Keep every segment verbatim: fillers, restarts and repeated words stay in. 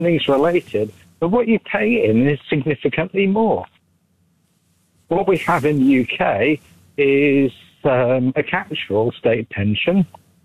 earnings related, but what you pay in is significantly more. What we have in the U K is um, a catch-all state pension,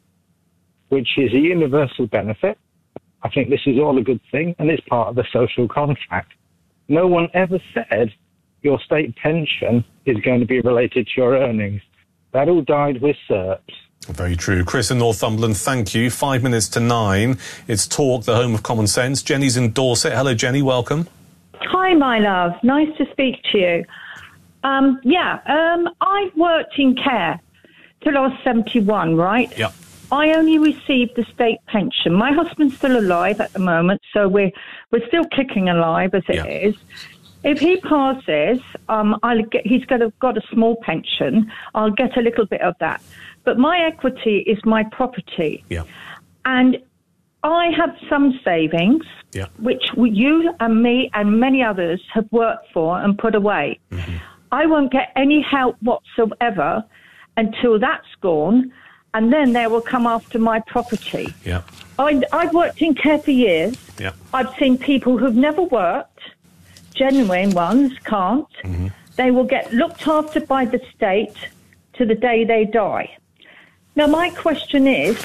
which is a universal benefit. I think this is all a good thing, and it's part of the social contract. No one ever said your state pension is going to be related to your earnings. That all died with C E R Ps. Very true. Chris in Northumberland, thank you. Five minutes to nine. It's Talk, the home of common sense. Jenny's in Dorset. Hello, Jenny. Welcome. Hi, my love. Nice to speak to you. Um, yeah, um, I've worked in care till I was seventy-one, right? Yeah. I only received the state pension. My husband's still alive at the moment, so we're we're still kicking alive as it yeah. is. If he passes, um, I'll get, he's got a, got a small pension. I'll get a little bit of that. But my equity is my property. Yeah. And I have some savings, yeah. which you and me and many others have worked for and put away. Mm-hmm. I won't get any help whatsoever until that's gone, and then they will come after my property. Yeah. I, I've worked in care for years. Yeah. I've seen people who've never worked, genuine ones, can't. Mm-hmm. They will get looked after by the state to the day they die. Now, my question is,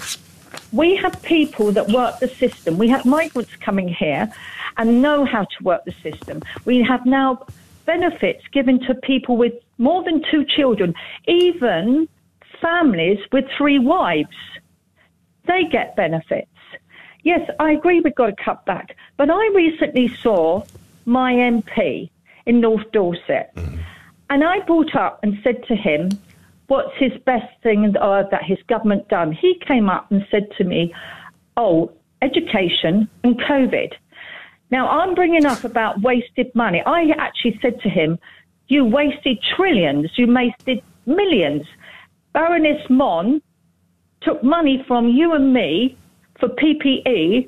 we have people that work the system. We have migrants coming here and know how to work the system. We have now benefits given to people with more than two children, even families with three wives. They get benefits. Yes, I agree we've got to cut back. But I recently saw my M P in North Dorset, mm-hmm. and I brought up and said to him, what's his best thing uh, that his government done? He came up and said to me, oh, education and COVID. Now, I'm bringing up about wasted money. I actually said to him, you wasted trillions, you wasted millions. Baroness Mon took money from you and me for P P E.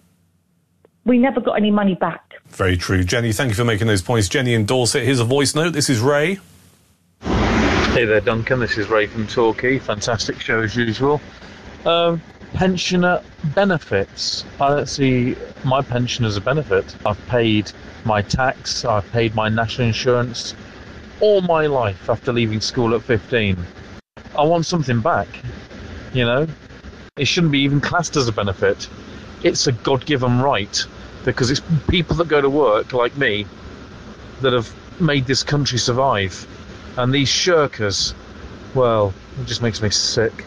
We never got any money back. Very true. Jenny, thank you for making those points. Jenny in Dorset, here's a voice note. This is Ray. Hey there, Duncan. This is Ray from Torquay. Fantastic show as usual. Um, pensioner benefits. I don't see my pension as a benefit. I've paid my tax, I've paid my national insurance all my life after leaving school at fifteen. I want something back, you know? It shouldn't be even classed as a benefit. It's a God-given right, because it's people that go to work, like me, that have made this country survive. And these shirkers, well, it just makes me sick.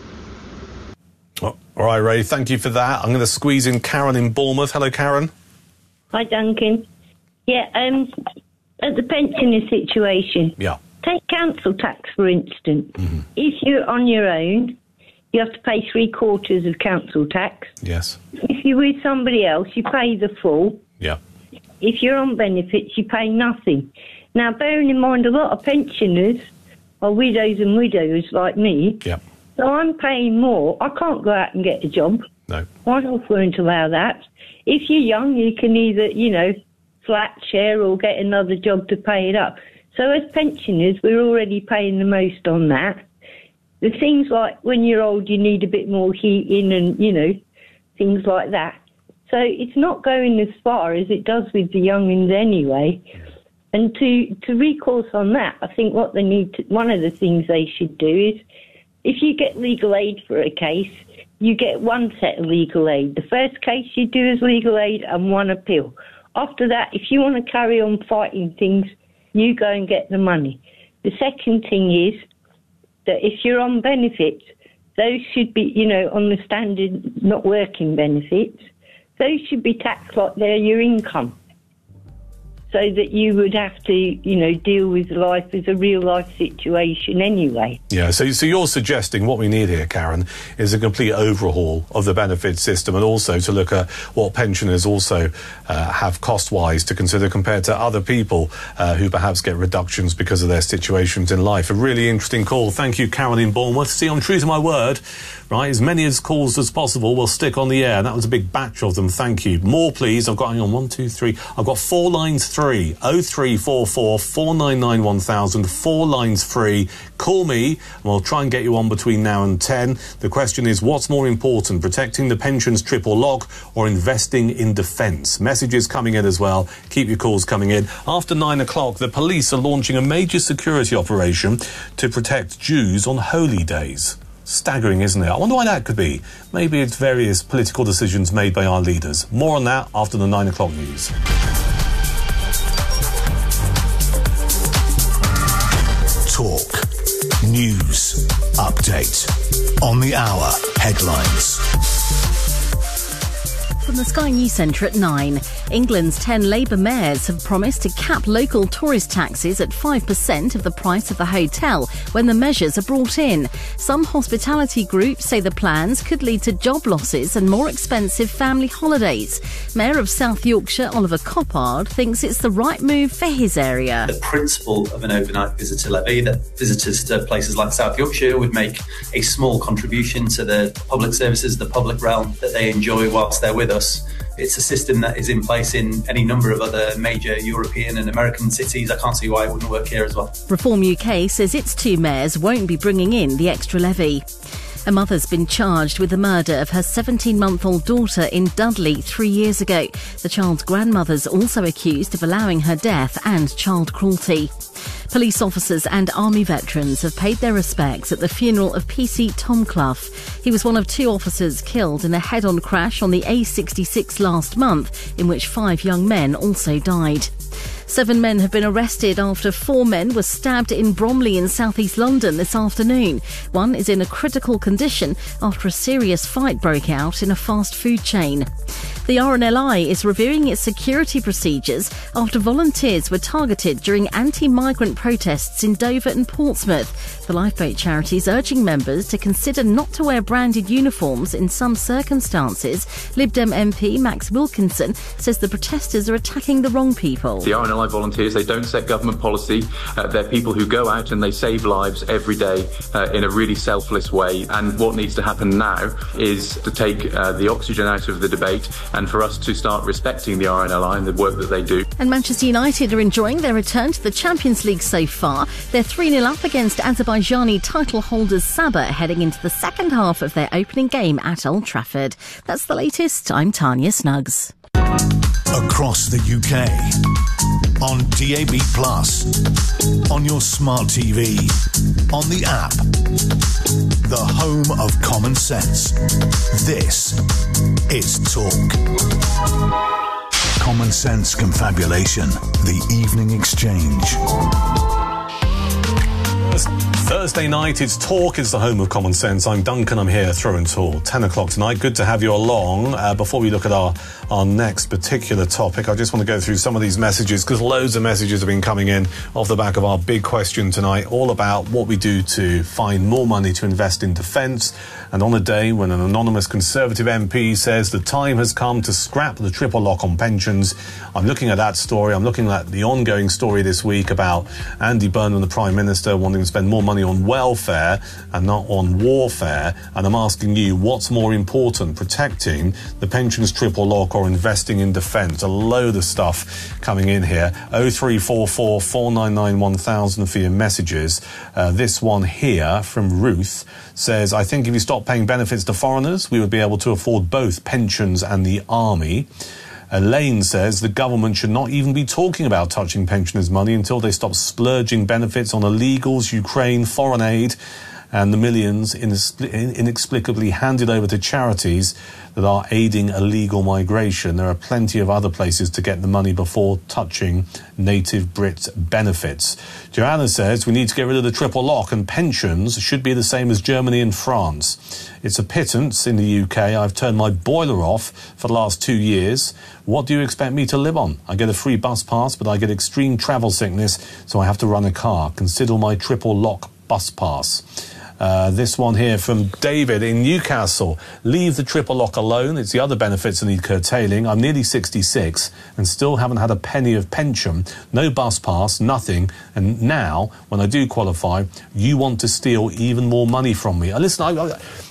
Oh, all right, Ray, thank you for that. I'm going to squeeze in Karen in Bournemouth. Hello, Karen. Hi, Duncan. Yeah, um, at the pensioner situation, yeah. Take council tax, for instance. Mm-hmm. If you're on your own, you have to pay three quarters of council tax. Yes. If you're with somebody else, you pay the full. Yeah. If you're on benefits, you pay nothing. Now, bearing in mind, a lot of pensioners are widows and widows like me. Yeah. So I'm paying more. I can't go out and get a job. No. I won't allow that. If you're young, you can either, you know, flat share or get another job to pay it up. So as pensioners, we're already paying the most on that. The things like when you're old, you need a bit more heating and, you know, things like that. So it's not going as far as it does with the young'uns anyway. And to, to recourse on that, I think what they need to, one of the things they should do is, if you get legal aid for a case, you get one set of legal aid. The first case you do is legal aid and one appeal. After that, if you want to carry on fighting things, you go and get the money. The second thing is that if you're on benefits, those should be, you know, on the standard not working benefits, those should be taxed like they're your income. So that you would have to, you know, deal with life as a real life situation anyway. Yeah, so so you're suggesting what we need here, Karen, is a complete overhaul of the benefit system, and also to look at what pensioners also uh, have cost-wise to consider compared to other people uh, who perhaps get reductions because of their situations in life. A really interesting call. Thank you, Karen in Bournemouth. See, I'm true to my word, right? As many as calls as possible will stick on the air. And that was a big batch of them. Thank you. More, please. I've got, hang on, one, two, three. I've got four lines three. oh three four four, four nine nine, one thousand. Four lines free. Call me and we'll try and get you on between now and ten. The question is, what's more important, protecting the pensions triple lock or investing in defence? Messages coming in as well. Keep your calls coming in. After nine o'clock, the police are launching a major security operation to protect Jews on holy days. Staggering, isn't it? I wonder why that could be. Maybe it's various political decisions made by our leaders. More on that after the nine o'clock news. Talk. News. Update. On the hour. Headlines. From the Sky News Centre at nine. England's ten Labour mayors have promised to cap local tourist taxes at five percent of the price of the hotel when the measures are brought in. Some hospitality groups say the plans could lead to job losses and more expensive family holidays. Mayor of South Yorkshire, Oliver Coppard, thinks it's the right move for his area. The principle of an overnight visitor levy, that visitors to places like South Yorkshire would make a small contribution to the public services, the public realm that they enjoy whilst they're with us. It's a system that is in place in any number of other major European and American cities. I can't see why it wouldn't work here as well. Reform U K says its two mayors won't be bringing in the extra levy. A mother's been charged with the murder of her seventeen-month-old daughter in Dudley three years ago. The child's grandmother's also accused of allowing her death and child cruelty. Police officers and army veterans have paid their respects at the funeral of P C Tom Clough. He was one of two officers killed in a head-on crash on the A sixty-six last month, in which five young men also died. Seven men have been arrested after four men were stabbed in Bromley in southeast London this afternoon. One is in a critical condition after a serious fight broke out in a fast food chain. The R N L I is reviewing its security procedures after volunteers were targeted during anti-migrant protests in Dover and Portsmouth. The lifeboat charity is urging members to consider not to wear branded uniforms in some circumstances. Lib Dem M P Max Wilkinson says the protesters are attacking the wrong people. The R N L I volunteers, they don't set government policy. Uh, they're people who go out and they save lives every day uh, in a really selfless way. And what needs to happen now is to take uh, the oxygen out of the debate and for us to start respecting the R N L I and the work that they do. And Manchester United are enjoying their return to the Champions League so far. They're three nil up against Azerbaijani title holders Sabah, heading into the second half of their opening game at Old Trafford. That's the latest. I'm Tanya Snuggs. Across the U K. On D A B plus, on your smart T V, on the app, the home of common sense. This is Talk. Common Sense Confabulation, the Evening Exchange. Thursday night, it's Talk, is the home of common sense. I'm Duncan, I'm here through and tall. ten o'clock tonight, good to have you along. Uh, before we look at our, our next particular topic, I just want to go through some of these messages, because loads of messages have been coming in off the back of our big question tonight, all about what we do to find more money to invest in defence. And on a day when an anonymous Conservative M P says the time has come to scrap the triple lock on pensions, I'm looking at that story. I'm looking at the ongoing story this week about Andy Burnham, the Prime Minister, wanting to spend more money on welfare and not on warfare. And I'm asking you, what's more important, protecting the pensions triple lock or investing in defence? A load of stuff coming in here. oh three four four, four nine nine, one thousand for your messages. Uh, this one here from Ruth says, I think if you stop paying benefits to foreigners, we would be able to afford both pensions and the army. Elaine says the government should not even be talking about touching pensioners' money until they stop splurging benefits on illegals, Ukraine, foreign aid, and the millions inexplicably handed over to charities that are aiding illegal migration. There are plenty of other places to get the money before touching native Brits' benefits. Joanna says we need to get rid of the triple lock, and pensions should be the same as Germany and France. It's a pittance in the U K. I've turned my boiler off for the last two years. What do you expect me to live on? I get a free bus pass, but I get extreme travel sickness, so I have to run a car. Consider my triple lock bus pass. Uh, this one here from David in Newcastle. Leave the triple lock alone. It's the other benefits that need curtailing. I'm nearly sixty-six and still haven't had a penny of pension. No bus pass, nothing. And now, when I do qualify, you want to steal even more money from me. Uh, listen, I, I,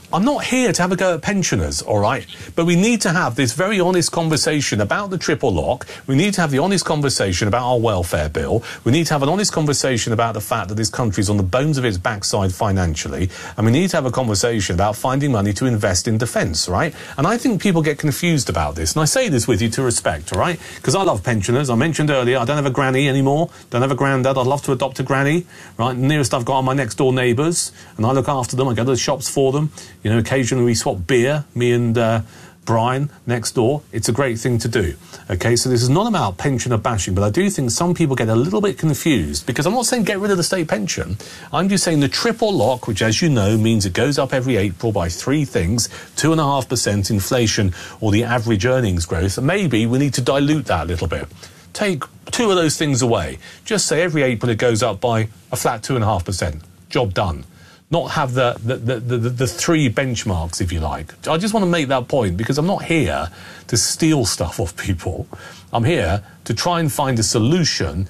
I'm not here to have a go at pensioners, all right? But we need to have this very honest conversation about the triple lock. We need to have the honest conversation about our welfare bill. We need to have an honest conversation about the fact that this country is on the bones of its backside financially. And we need to have a conversation about finding money to invest in defence, right? And I think people get confused about this. And I say this with you to respect, all right? Because I love pensioners. I mentioned earlier, I don't have a granny anymore. Don't have a granddad. I'd love to adopt a granny, right? The nearest I've got are my next door neighbours. And I look after them. I go to the shops for them. You know, occasionally we swap beer, me and uh, Brian next door. It's a great thing to do. OK, so this is not about pensioner bashing, but I do think some people get a little bit confused, because I'm not saying get rid of the state pension. I'm just saying the triple lock, which, as you know, means it goes up every April by three things, two and a half percent inflation or the average earnings growth. And maybe we need to dilute that a little bit. Take two of those things away. Just say every April it goes up by a flat two and a half percent. Job done. Not have the, the, the, the, the three benchmarks, if you like. I just want to make that point, because I'm not here to steal stuff off people. I'm here to try and find a solution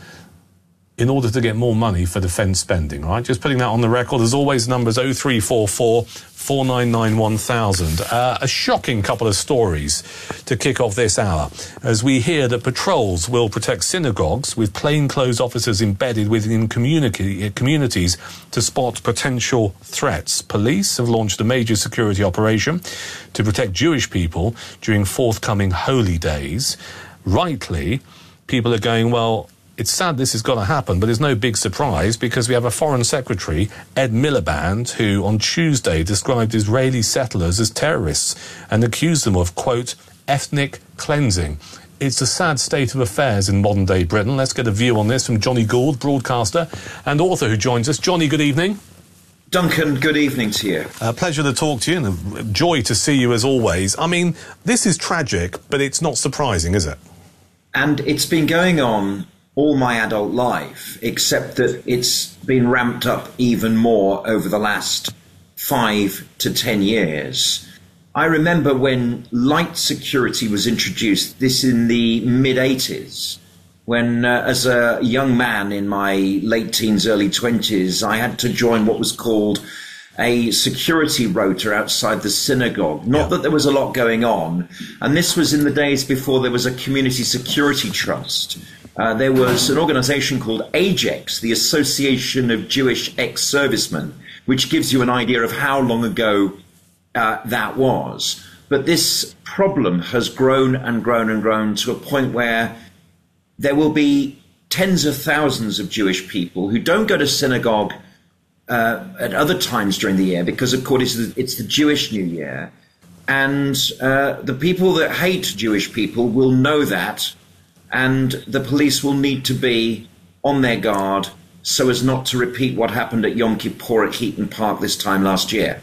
in order to get more money for defence spending, right? Just putting that on the record. As always, numbers oh three four four, four nine nine, one thousand. Uh, a shocking couple of stories to kick off this hour, as we hear that patrols will protect synagogues with plainclothes officers embedded within community, communities to spot potential threats. Police have launched a major security operation to protect Jewish people during forthcoming holy days. Rightly, people are going, well, it's sad this has got to happen, but there's no big surprise, because we have a Foreign Secretary, Ed Miliband, who on Tuesday described Israeli settlers as terrorists and accused them of, quote, ethnic cleansing. It's a sad state of affairs in modern-day Britain. Let's get a view on this from Johnny Gould, broadcaster and author, who joins us. Johnny, good evening. Duncan, good evening to you. A pleasure to talk to you, and a joy to see you as always. I mean, this is tragic, but it's not surprising, is it? And it's been going on all my adult life, except that it's been ramped up even more over the last five to ten years. I remember when light security was introduced, this in the mid eighties, when uh, as a young man in my late teens, early twenties, I had to join what was called a security rota outside the synagogue. Not yeah. that there was a lot going on. And this was in the days before there was a community security trust. Uh, there was an organization called AJEX, the Association of Jewish Ex-Servicemen, which gives you an idea of how long ago uh, that was. But this problem has grown and grown and grown to a point where there will be tens of thousands of Jewish people who don't go to synagogue uh, at other times during the year, because, of course, it's the, it's the Jewish New Year. And uh, the people that hate Jewish people will know that, and the police will need to be on their guard so as not to repeat what happened at Yom Kippur at Heaton Park this time last year.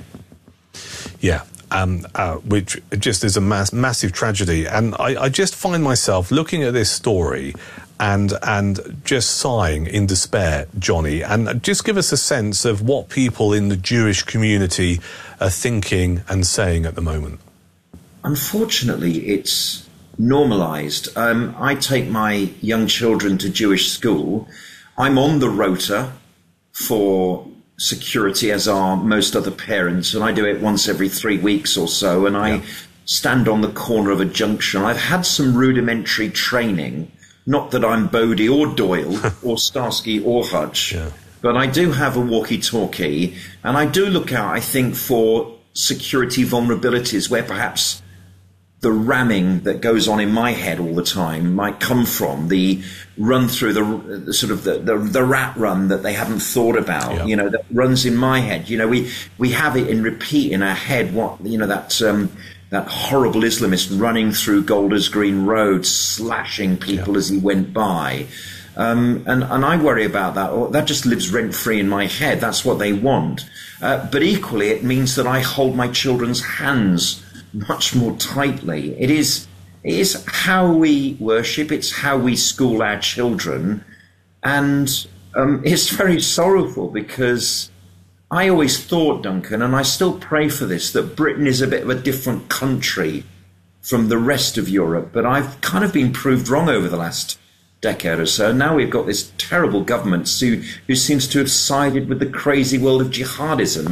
Yeah, um, uh, which just is a mass, massive tragedy. And I, I just find myself looking at this story and and just sighing in despair, Johnny. And just give us a sense of what people in the Jewish community are thinking and saying at the moment. Unfortunately, it's normalized. Um, I take my young children to Jewish school. I'm on the rota for security, as are most other parents, and I do it once every three weeks or so, and I yeah. stand on the corner of a junction. I've had some rudimentary training, not that I'm Bodie or Doyle or Starsky or Hutch, yeah. but I do have a walkie-talkie, and I do look out, I think, for security vulnerabilities where perhaps the ramming that goes on in my head all the time might come from, the run through the, the sort of the, the, the rat run that they haven't thought about, yeah. you know, that runs in my head. You know, we, we have it in repeat in our head, what, you know, that, um, that horrible Islamist running through Golders Green Road, slashing people yeah. as he went by. Um, and, and I worry about that. That just lives rent free in my head. That's what they want. Uh, but equally, it means that I hold my children's hands much more tightly. It is, it is how we worship, it's how we school our children, and um, it's very sorrowful, because I always thought, Duncan, and I still pray for this, that Britain is a bit of a different country from the rest of Europe, but I've kind of been proved wrong over the last decade or so. Now we've got this terrible government who, who seems to have sided with the crazy world of jihadism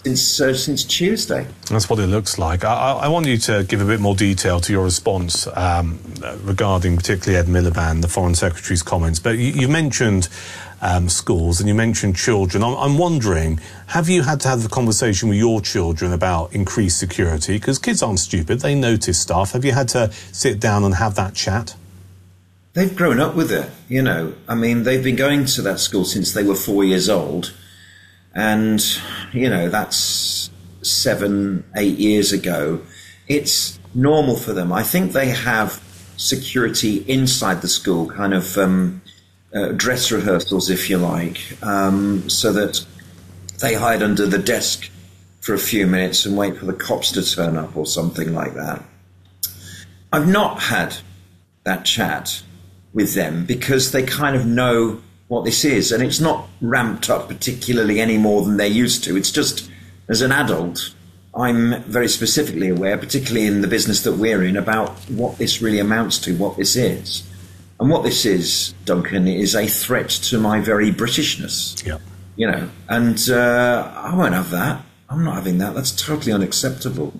since uh, since Tuesday. That's what it looks like. I, I want you to give a bit more detail to your response um, regarding particularly Ed Miliband, the Foreign Secretary's comments. But you, you mentioned um, schools and you mentioned children. I'm, I'm wondering, have you had to have a conversation with your children about increased security? Because kids aren't stupid. They notice stuff. Have you had to sit down and have that chat? They've grown up with it, you know. I mean, they've been going to that school since they were four years old. And, you know, that's seven, eight years ago. It's normal for them. I think they have security inside the school, kind of um, uh, dress rehearsals, if you like, um, so that they hide under the desk for a few minutes and wait for the cops to turn up or something like that. I've not had that chat with them because they kind of know what this is, and it's not ramped up particularly any more than they're used to. It's just, as an adult, I'm very specifically aware, particularly in the business that we're in, about what this really amounts to, what this is. And what this is, Duncan, is a threat to my very Britishness. Yeah. You know, and uh, I won't have that. I'm not having that. That's totally unacceptable.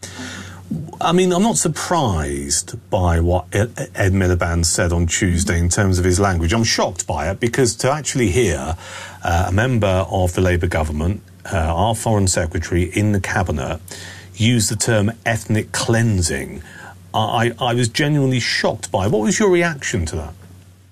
I mean, I'm not surprised by what Ed Miliband said on Tuesday in terms of his language. I'm shocked by it because to actually hear uh, a member of the Labour government, uh, our Foreign Secretary in the Cabinet, use the term ethnic cleansing, I, I was genuinely shocked by it. What was your reaction to that?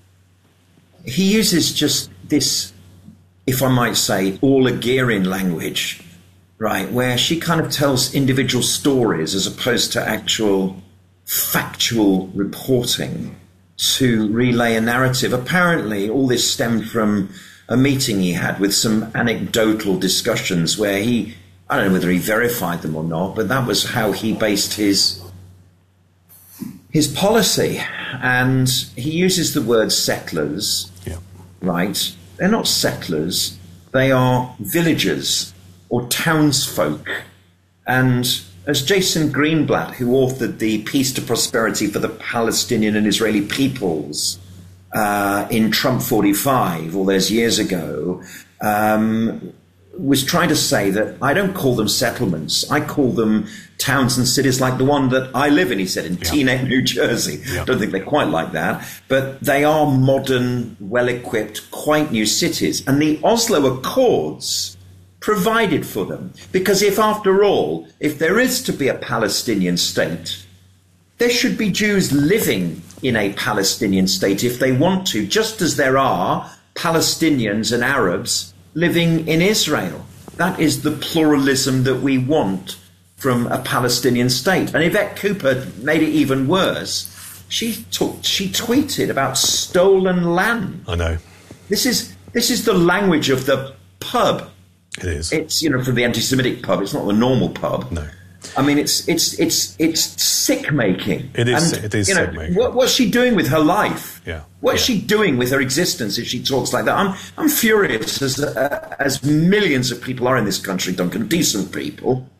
He uses just this, if I might say, All-Agarian language, right, where she kind of tells individual stories as opposed to actual factual reporting to relay a narrative. Apparently, all this stemmed from a meeting he had with some anecdotal discussions where he, I don't know whether he verified them or not, but that was how he based his his policy. And he uses the word settlers, yeah. right? They're not settlers, they are villagers or townsfolk. And as Jason Greenblatt, who authored the Peace to Prosperity for the Palestinian and Israeli Peoples uh, in Trump forty-five, all those years ago, um, was trying to say that I don't call them settlements, I call them towns and cities like the one that I live in, he said, in yeah. Teaneck, New Jersey. Yeah. I don't think they're quite like that, but they are modern, well-equipped, quite new cities. And the Oslo Accords provided for them. Because if, after all, if there is to be a Palestinian state, there should be Jews living in a Palestinian state if they want to, just as there are Palestinians and Arabs living in Israel. That is the pluralism that we want from a Palestinian state. And Yvette Cooper made it even worse. She took, she tweeted about stolen land. I know. This is this is the language of the pub. It is. It's, you know, for the anti-Semitic pub. It's not the normal pub. No. I mean, it's it's it's it's sick making. It is. And, it is you know, sick making. What, what's she doing with her life? Yeah. What's yeah. she doing with her existence if she talks like that? I'm I'm furious, as uh, as millions of people are in this country, Duncan, decent people.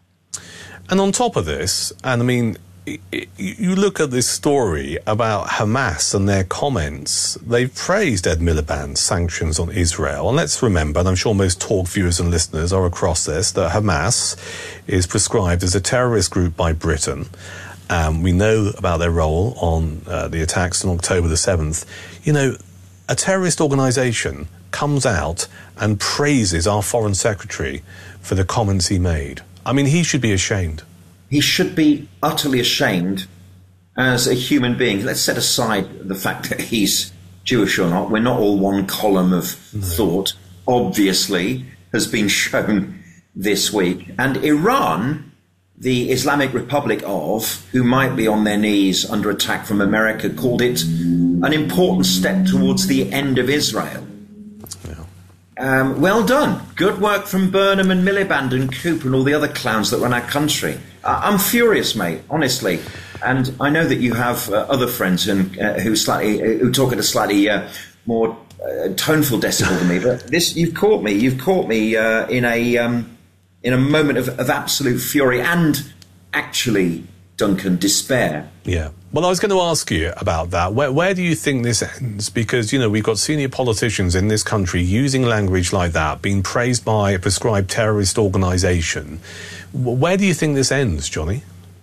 And on top of this, and I mean, you look at this story about Hamas and their comments. They've praised Ed Miliband's sanctions on Israel. And let's remember, and I'm sure most talk viewers and listeners are across this, that Hamas is prescribed as a terrorist group by Britain. Um, we know about their role on uh, the attacks on October the seventh. You know, a terrorist organisation comes out and praises our Foreign Secretary for the comments he made. I mean, he should be ashamed. He should be utterly ashamed as a human being. Let's set aside the fact that he's Jewish or not. We're not all one column of no. thought, obviously, has been shown this week. And Iran, the Islamic Republic of, who might be on their knees under attack from America, called it an important step towards the end of Israel. Um, well done. Good work from Burnham and Miliband and Cooper and all the other clowns that run our country. Uh, I'm furious, mate, honestly. And I know that you have uh, other friends who, uh, who slightly uh, who talk at a slightly uh, more uh, toneful decibel than me. But this, you've caught me. You've caught me uh, in a um, in a moment of, of absolute fury and actually Duncan, despair. Yeah. Well, I was going to ask you about that. Where, where do you think this ends? Because, you know, we've got senior politicians in this country using language like that, being praised by a prescribed terrorist organisation. Where do you think this ends, Johnny?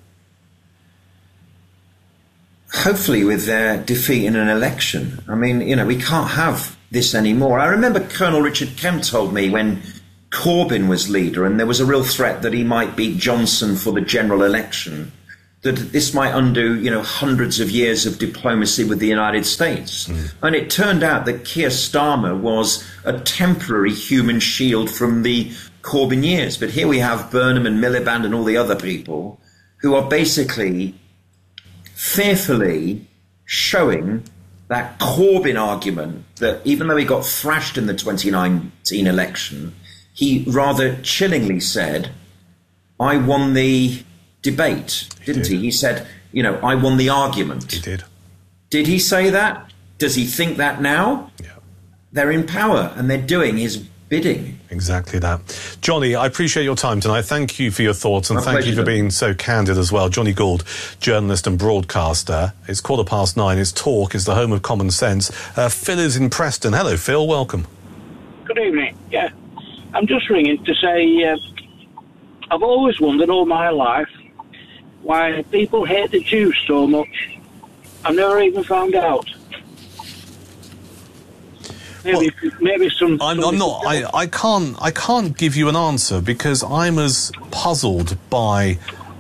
Hopefully with their defeat in an election. I mean, you know, we can't have this anymore. I remember Colonel Richard Kemp told me when Corbyn was leader and there was a real threat that he might beat Johnson for the general election, that this might undo, you know, hundreds of years of diplomacy with the United States. Mm. And it turned out that Keir Starmer was a temporary human shield from the Corbyn years. But here we have Burnham and Miliband and all the other people who are basically fearfully showing that Corbyn argument that even though he got thrashed in the twenty nineteen election, he rather chillingly said, I won the debate, didn't he? Did. He said, you know, I won the argument. He did. Did he say that? Does he think that now? Yeah. They're in power and they're doing his bidding. Exactly that. Johnny, I appreciate your time tonight. Thank you for your thoughts and My thank pleasure. you for being so candid as well. Johnny Gould, journalist and broadcaster. It's quarter past nine. It's Talk. It's the home of common sense. Uh, Phil is in Preston. Hello, Phil. Welcome. Good evening. Yeah. I'm just ringing to say uh, I've always wondered all my life why people hate the Jews so much. I've never even found out. Maybe, well, maybe some. I'm, I'm not. I, I can't. I can't give you an answer because I'm as puzzled by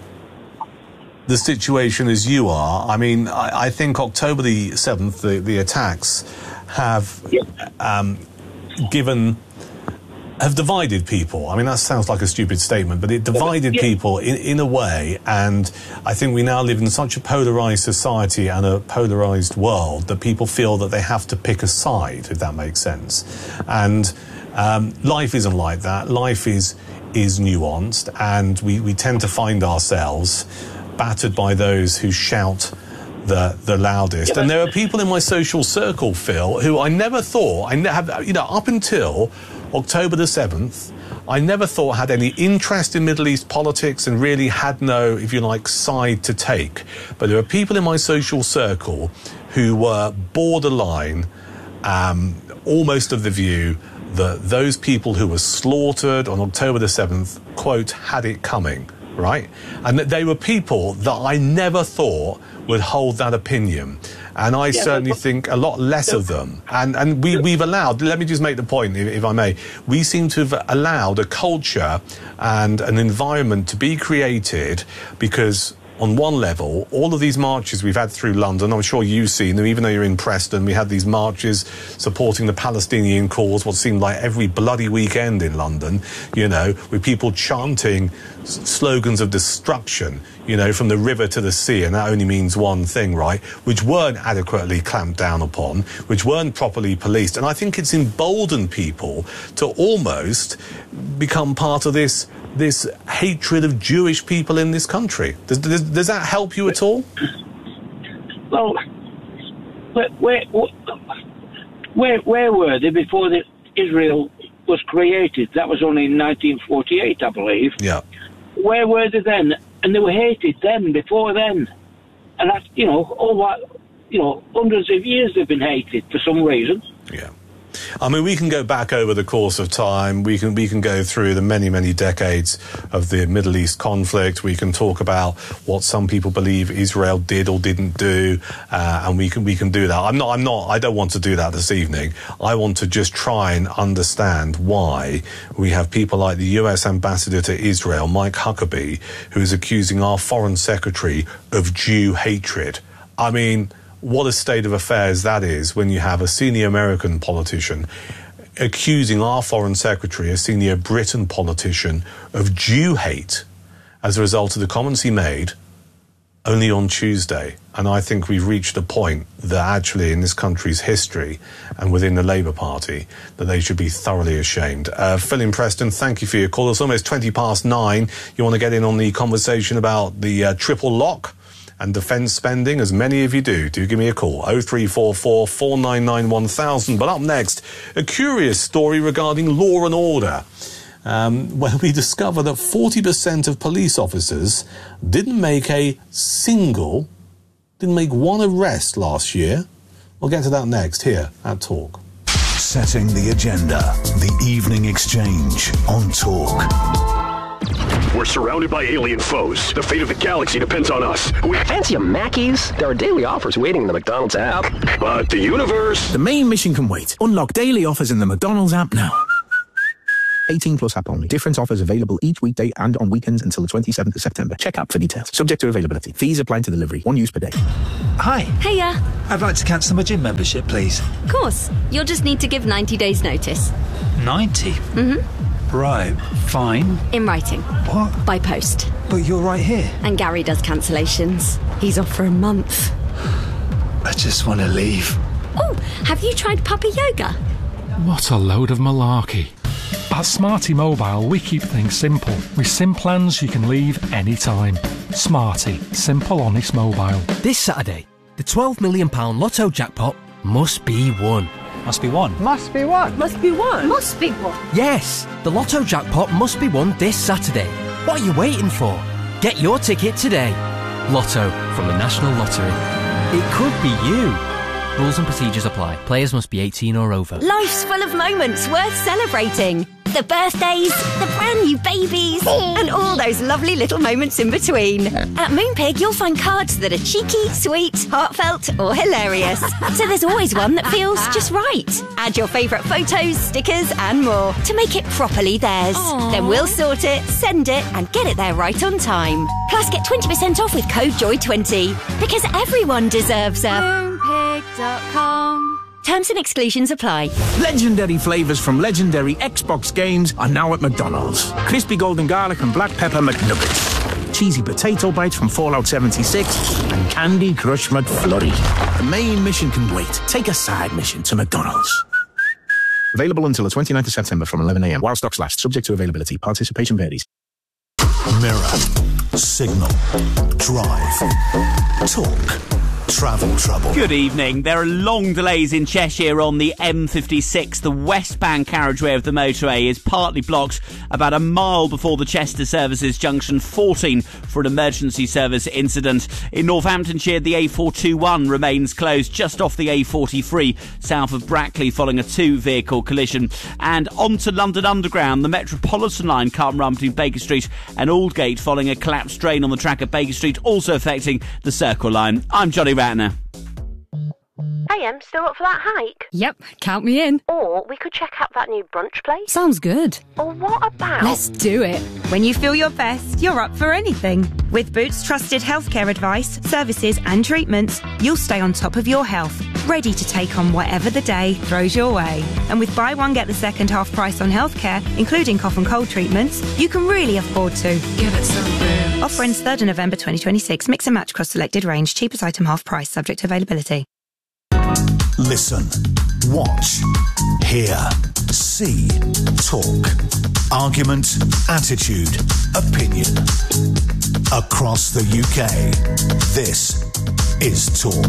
the situation as you are. I mean, I, I think October the seventh, the, the attacks have yeah. um, given. have divided people. I mean, that sounds like a stupid statement, but it divided yeah. people in, in a way, and I think we now live in such a polarised society and a polarised world that people feel that they have to pick a side, if that makes sense. And um, life isn't like that. Life is is nuanced, and we, we tend to find ourselves battered by those who shout the the loudest. Yeah, and there are people in my social circle, Phil, who I never thought, I ne- have, you know, up until October the seventh, I never thought had any interest in Middle East politics and really had no, if you like, side to take. But there are people in my social circle who were borderline, um, almost of the view that those people who were slaughtered on October the seventh, quote, had it coming, right? And that they were people that I never thought would hold that opinion. And I yeah, certainly but, think a lot less of them. And and we, we've allowed, let me just make the point, if, if I may, we seem to have allowed a culture and an environment to be created because, on one level, all of these marches we've had through London, I'm sure you've seen them, even though you're in Preston, we had these marches supporting the Palestinian cause, what seemed like every bloody weekend in London, you know, with people chanting s- slogans of destruction, you know, from the river to the sea, and that only means one thing, right, which weren't adequately clamped down upon, which weren't properly policed. And I think it's emboldened people to almost become part of this this hatred of Jewish people in this country. Does, does, does that help you at all? Well, where, where, where, where were they before the Israel was created? That was only in nineteen forty-eight, I believe. Yeah. Where were they then? And they were hated then, before then. And that's, you know, all that, you know, hundreds of years they've been hated for some reason. Yeah. I mean, we can go back over the course of time. We can we can go through the many, many decades of the Middle East conflict. We can talk about what some people believe Israel did or didn't do, uh, and we can we can do that. I'm not I'm not I don't want to do that this evening. I want to just try and understand why we have people like the U S ambassador to Israel, Mike Huckabee, who is accusing our foreign secretary of Jew hatred. I mean, what a state of affairs that is when you have a senior American politician accusing our foreign secretary, a senior Britain politician, of Jew hate as a result of the comments he made only on Tuesday. And I think we've reached a point that actually in this country's history and within the Labour Party that they should be thoroughly ashamed. Uh, Phil in Preston, thank you for your call. It's almost twenty past nine. You want to get in on the conversation about the uh, triple lock and defence spending, as many of you do, do give me a call, oh three four four, four nine nine, one thousand. But up next, a curious story regarding law and order. um, where we discover that forty percent of police officers didn't make a single, didn't make one arrest last year. We'll get to that next here at Talk. Setting the agenda. The Evening Exchange on Talk. We're surrounded by alien foes. The fate of the galaxy depends on us. We fancy a Mackey's? There are daily offers waiting in the McDonald's app. But the universe... The main mission can wait. Unlock daily offers in the McDonald's app now. eighteen plus app only. Different offers available each weekday and on weekends until the twenty-seventh of September. Check app for details. Subject to availability. Fees apply to delivery. One use per day. Hi. Hiya. I'd like to cancel my gym membership, please. Of course. You'll just need to give ninety days notice. ninety? Mm-hmm. Right. Fine. In writing. What? By post. But you're right here. And Gary does cancellations. He's off for a month. I just want to leave. Oh, have you tried puppy yoga? What a load of malarkey. At Smarty Mobile, we keep things simple. With SIM plans you can leave anytime. Smarty. Simple, honest mobile. This Saturday, the twelve million pounds Lotto jackpot must be won. Must be won. Must be won. Must be won. Must be won. Yes, the Lotto jackpot must be won this Saturday. What are you waiting for? Get your ticket today. Lotto from the National Lottery. It could be you. Rules and procedures apply. Players must be eighteen or over. Life's full of moments worth celebrating. The birthdays, the brand new babies, and all those lovely little moments in between. At Moonpig, you'll find cards that are cheeky, sweet, heartfelt, or hilarious. So there's always one that feels just right. Add your favourite photos, stickers, and more to make it properly theirs. Aww. Then we'll sort it, send it, and get it there right on time. Plus, get twenty percent off with code joy twenty. Because everyone deserves a... Moonpig dot com. Terms and exclusions apply. Legendary flavours from legendary Xbox games are now at McDonald's. Crispy golden garlic and black pepper McNuggets. Cheesy potato bites from Fallout seventy-six. And Candy Crush McFlurry. The main mission can wait. Take a side mission to McDonald's. Available until the twenty-ninth of September from eleven a m while stocks last. Subject to availability. Participation varies. Mirror. Signal. Drive. Talk. Travel trouble. Good evening. There are long delays in Cheshire on the M fifty-six. The westbound carriageway of the motorway is partly blocked about a mile before the Chester Services Junction fourteen for an emergency service incident. In Northamptonshire, the A four twenty-one remains closed just off the A forty-three south of Brackley following a two-vehicle collision. And onto London Underground, the Metropolitan line can't run between Baker Street and Aldgate following a collapsed train on the track at Baker Street, also affecting the Circle line. I'm Johnny Ratner. Hey, Em, still up for that hike? Yep, count me in. Or we could check out that new brunch place. Sounds good. Or what about... Let's do it. When you feel your best, you're up for anything. With Boots trusted healthcare advice, services and treatments, you'll stay on top of your health, ready to take on whatever the day throws your way. And with buy one, get the second half price on healthcare, including cough and cold treatments, you can really afford to. Give it some Boots. Offer ends third of November twenty twenty-six. Mix and match across selected range. Cheapest item half price, subject to availability. Listen, watch, hear, see, talk. Argument, attitude, opinion. Across the U K, this is Talk.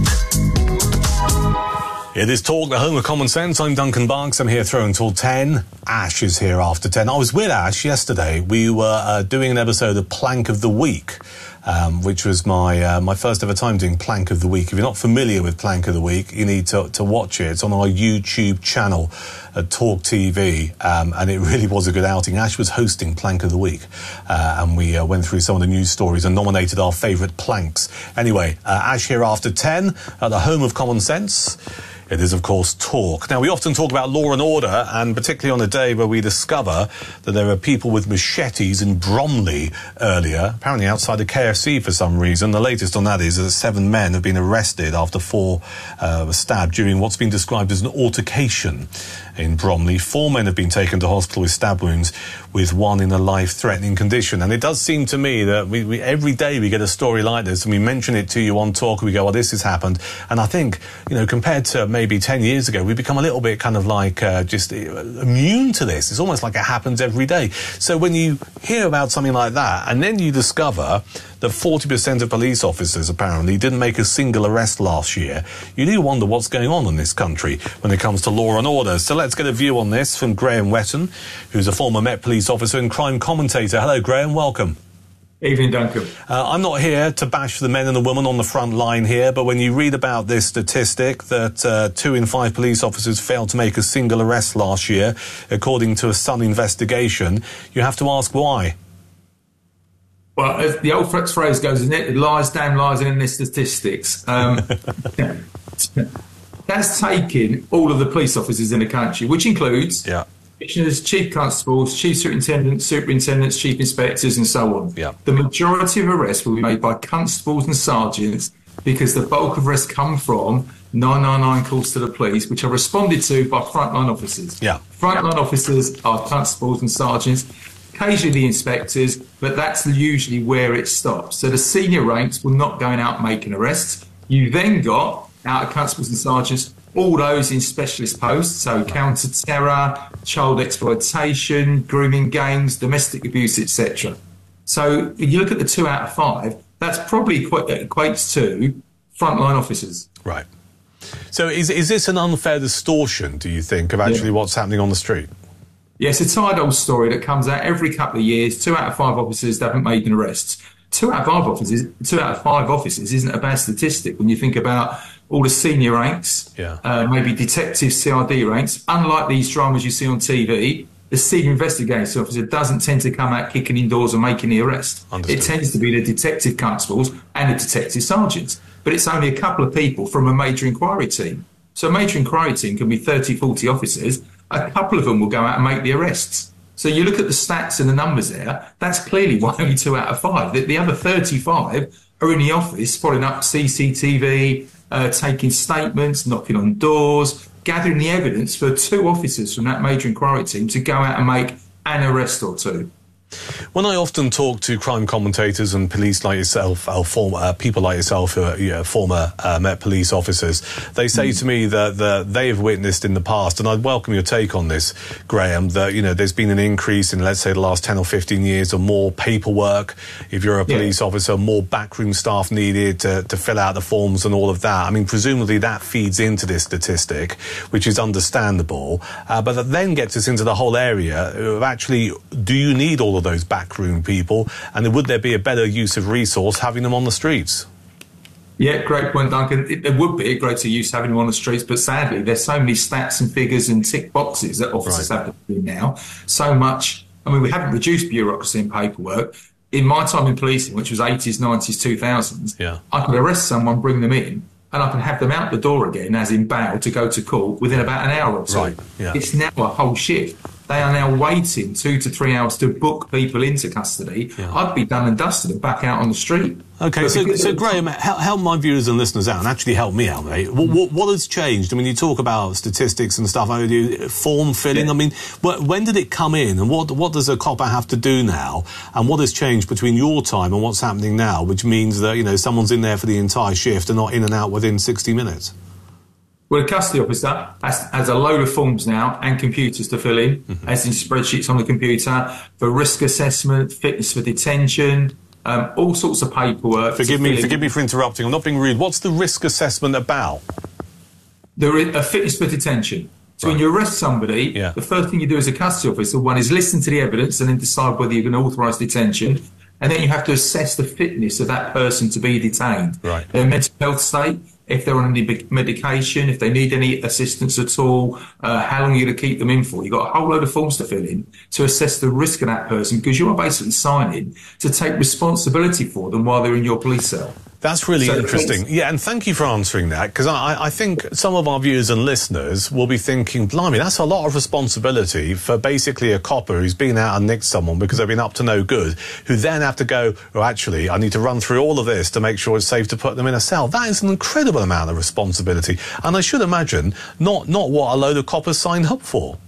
It is Talk, the home of common sense. I'm Duncan Barks. I'm here through until ten. Ash is here after ten. I was with Ash yesterday. We were uh, doing an episode of Plank of the Week, um, which was my uh, my first ever time doing Plank of the Week. If you're not familiar with Plank of the Week, you need to, to watch it. It's on our YouTube channel at Talk T V, um, and it really was a good outing. Ash was hosting Plank of the Week, uh, and we uh, went through some of the news stories and nominated our favourite planks. Anyway, uh, Ash here after ten at the home of common sense. It is, of course, Talk. Now, we often talk about law and order, and particularly on a day where we discover that there are people with machetes in Bromley earlier, apparently outside a K F C for some reason. The latest on that is that seven men have been arrested after four uh, were stabbed during what's been described as an altercation in Bromley. Four men have been taken to hospital with stab wounds, with one in a life-threatening condition. And it does seem to me that we, we, every day we get a story like this, and we mention it to you on Talk, and we go, oh, this has happened. And I think, you know, compared to maybe ten years ago, we've become a little bit kind of like uh, just immune to this. It's almost like it happens every day. So when you hear about something like that, and then you discover that forty percent of police officers apparently didn't make a single arrest last year, you do wonder what's going on in this country when it comes to law and order. So let's let's get a view on this from Graham Wetton, who's a former Met Police officer and crime commentator. Hello, Graham. Welcome. Evening, Duncan. Uh, I'm not here to bash the men and the women on the front line here, but when you read about this statistic that uh, two in five police officers failed to make a single arrest last year, according to a Sun investigation, you have to ask why. Well, as the old phrase goes, isn't it? Lies, damn lies in the statistics. Um, that's taking all of the police officers in the country, which includes... Yeah. Commissioners, chief constables, chief superintendents, superintendents, chief inspectors, and so on. Yeah. The majority of arrests will be made by constables and sergeants because the bulk of arrests come from nine nine nine calls to the police, which are responded to by frontline officers. Yeah. Frontline officers are constables and sergeants, occasionally the inspectors, but that's usually where it stops. So the senior ranks will not go out making arrests. You then got, out of constables and sergeants, all those in specialist posts, so counter-terror, child exploitation, grooming gangs, domestic abuse, et cetera. So if you look at the two out of five, that's probably quite, equates to frontline officers. Right. So is is this an unfair distortion, do you think, of actually yeah. what's happening on the street? Yes, yeah, it's a tired old story that comes out every couple of years. Two out of five officers haven't made an arrest. Two out of five officers, two out of five officers isn't a bad statistic when you think about all the senior ranks, yeah. uh, maybe detective C R D ranks. Unlike these dramas you see on T V, the senior investigating officer doesn't tend to come out kicking indoors and making the arrest. Understood. It tends to be the detective constables and the detective sergeants. But it's only a couple of people from a major inquiry team. So a major inquiry team can be thirty, forty officers. A couple of them will go out and make the arrests. So you look at the stats and the numbers there, that's clearly why only two out of five. The, the other thirty-five are in the office following up C C T V, uh, taking statements, knocking on doors, gathering the evidence for two officers from that major inquiry team to go out and make an arrest or two. When I often talk to crime commentators and police like yourself, or former uh, people like yourself who are you know, former uh, Met Police officers, they say mm. to me that, that they have witnessed in the past, and I'd welcome your take on this, Graham, that you know there's been an increase in, let's say, the last ten or fifteen years of more paperwork. If you're a police yeah. officer, more backroom staff needed to, to fill out the forms and all of that. I mean, presumably that feeds into this statistic, which is understandable, uh, but that then gets us into the whole area of actually, do you need all of those backroom people, and would there be a better use of resource having them on the streets? Yeah, great point, Duncan. It, it would be a greater use having them on the streets, but sadly there's so many stats and figures and tick boxes that officers right. have to do now. So much, I mean, we haven't reduced bureaucracy and paperwork. In my time in policing, which was eighties, nineties, two thousands, yeah. I could arrest someone, bring them in, and I can have them out the door again, as in bail, to go to court within about an hour or two. Right. Yeah. It's now a whole shift. They are now waiting two to three hours to book people into custody. Yeah. I'd be done and dusted and back out on the street. Okay, so, so Graham, help, help my viewers and listeners out, and actually help me out, mate. What, what, what has changed? I mean, you talk about statistics and stuff, form filling. Yeah. I mean, when did it come in, and what what does a copper have to do now, and what has changed between your time and what's happening now, which means that, you know, someone's in there for the entire shift and not in and out within sixty minutes? Well, a custody officer has, has a load of forms now and computers to fill in, mm-hmm. as in spreadsheets on the computer, for risk assessment, fitness for detention, um, all sorts of paperwork. Forgive me, forgive me for interrupting. I'm not being rude. What's the risk assessment about? There is a fitness for detention. So right. when you arrest somebody, yeah. the first thing you do as a custody officer, one is listen to the evidence and then decide whether you're going to authorise detention. And then you have to assess the fitness of that person to be detained. Right. Their mental health state, if they're on any medication, if they need any assistance at all, uh, how long you're going to keep them in for. You've got a whole load of forms to fill in to assess the risk of that person, because you are basically signing to take responsibility for them while they're in your police cell. That's really so interesting. Yeah, and thank you for answering that, because I, I think some of our viewers and listeners will be thinking, blimey, that's a lot of responsibility for basically a copper who's been out and nicked someone because they've been up to no good, who then have to go, oh, actually, I need to run through all of this to make sure it's safe to put them in a cell. That is an incredible amount of responsibility. And I should imagine not, not what a load of coppers signed up for.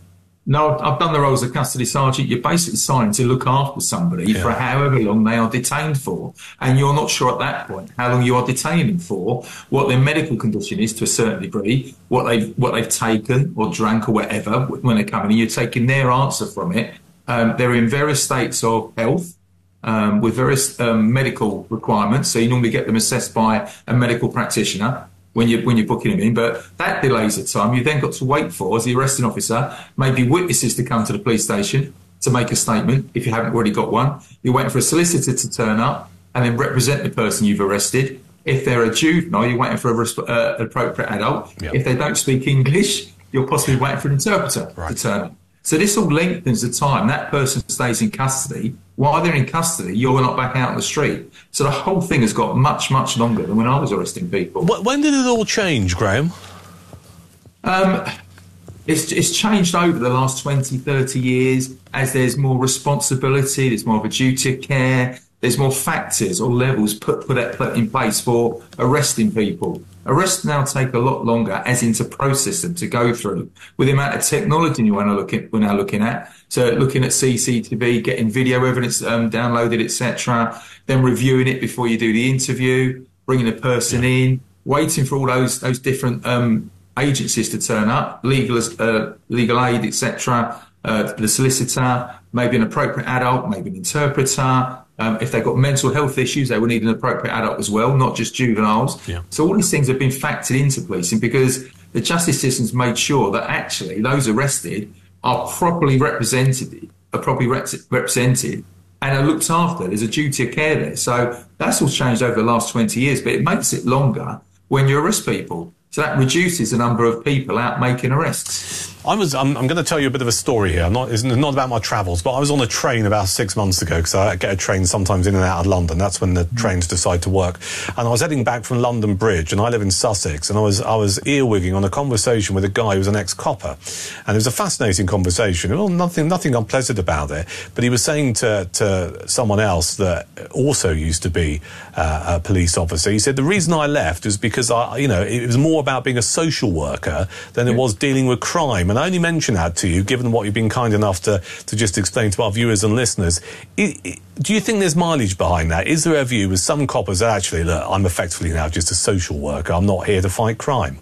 No, I've done the role as a custody sergeant. You're basically signed to look after somebody yeah. for however long they are detained for. And you're not sure at that point how long you are detaining them for, what their medical condition is to a certain degree, what they've, what they've taken or drank or whatever when they come in. And you're taking their answer from it. Um, they're in various states of health um, with various um, medical requirements. So you normally get them assessed by a medical practitioner. when you when you're booking them in, but that delays the time. You've then got to wait for, as the arresting officer, maybe witnesses to come to the police station to make a statement if you haven't already got one. You're waiting for a solicitor to turn up and then represent the person you've arrested. If they're a juvenile, you're waiting for an uh, appropriate adult. Yep. If they don't speak English, you're possibly waiting for an interpreter right. to turn up. So this all lengthens the time. That person stays in custody. While they're in custody, you're not back out on the street. So the whole thing has got much, much longer than when I was arresting people. When did it all change, Graham? Um, it's, it's changed over the last twenty, thirty years as there's more responsibility, there's more of a duty of care, there's more factors or levels put, put in place for arresting people. Arrests now take a lot longer, as in to process them, to go through. With the amount of technology we're now looking, we're now looking at, so looking at C C T V, getting video evidence um, downloaded, et cetera, then reviewing it before you do the interview, bringing a person in, waiting for all those those different um, agencies to turn up, legal uh, legal aid, et cetera, uh, the solicitor, maybe an appropriate adult, maybe an interpreter. Um, if they've got mental health issues, they will need an appropriate adult as well, not just juveniles. Yeah. So all these things have been factored into policing because the justice system's made sure that actually those arrested are properly represented, are properly rep- represented and are looked after. There's a duty of care there. So that's all changed over the last twenty years, but it makes it longer when you arrest people. So that reduces the number of people out making arrests. I was, I'm, I'm going to tell you a bit of a story here. I'm not, it's not about my travels, but I was on a train about six months ago because I get a train sometimes in and out of London. That's when the trains decide to work. And I was heading back from London Bridge, and I live in Sussex, and I was I was earwigging on a conversation with a guy who was an ex-copper. And it was a fascinating conversation. Well, nothing nothing unpleasant about it, but he was saying to, to someone else that also used to be uh, a police officer, he said, the reason I left is because, I, you know, it was more about being a social worker than it was dealing with crime. And I only mention that to you, given what you've been kind enough to, to just explain to our viewers and listeners. It, it, do you think there's mileage behind that? Is there a view with some coppers that actually, look, I'm effectively now just a social worker, I'm not here to fight crime?